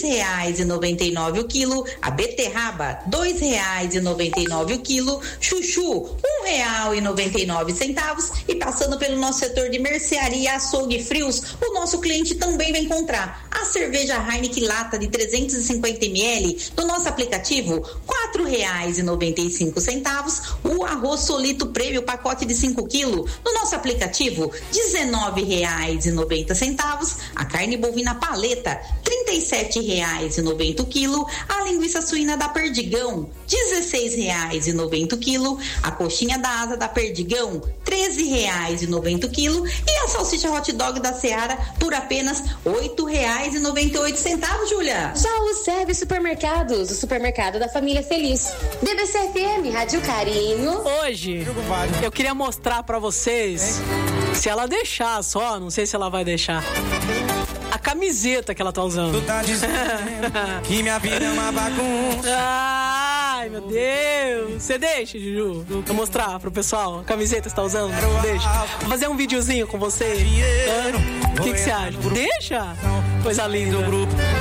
R$2,99 o quilo. A beterraba, R$2,99 o quilo. Chuchu, R$1,99. E passando pelo nosso setor de mercearia, açougue e frios, o nosso cliente também vai encontrar a cerveja Heineken lata de 350 ml no nosso aplicativo, R$4,95. O arroz Solito Prêmio, pacote de 5 quilos, no nosso aplicativo, R$19,90. A carne bovina paleta, R$37,90 o quilo. A linguiça suína da Perdigão, R$16,90 o quilo. A coxinha da asa da Perdigão, R$13,90 o quilo. E a salsicha hot dog da Seara por apenas R$8,98, Júlia. Já o Serve Supermercados, o supermercado da família feliz. DBC-FM, Rádio Carinho. Hoje, eu queria mostrar pra vocês, se ela deixar só, não sei se ela vai deixar, a camiseta que ela tá usando. Tu tá dizendo que minha vida é uma bagunça. Ai, meu Deus. Você deixa, Juju? Vou mostrar pro pessoal a camiseta que você tá usando? Deixa. Vou fazer um videozinho com você. O que você acha? Deixa? Coisa linda.